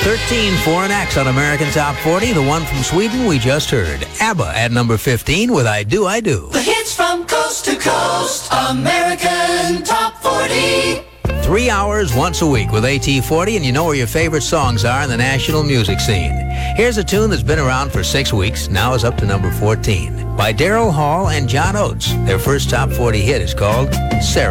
13 for an X on American Top 40. The one from Sweden we just heard. ABBA at number 15 with I Do, I Do. The hits from coast to coast. American Top 40. 3 hours once a week with AT40, and you know where your favorite songs are in the national music scene. Here's a tune that's been around for 6 weeks, now is up to number 14, by Daryl Hall and John Oates. Their first top 40 hit is called Sarah.